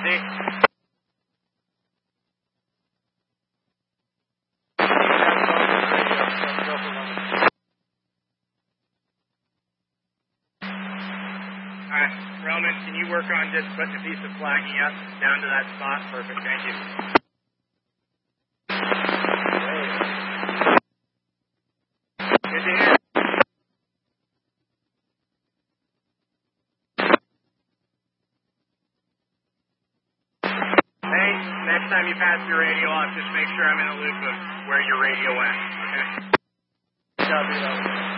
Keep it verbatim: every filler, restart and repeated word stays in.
See? Alright, Roman, can you work on just putting a piece of flagging up down to that spot? Perfect, thank you. Good to hear. Hey, next time you pass your radio off, just make sure I'm in the loop of where your radio went, okay? Copy that.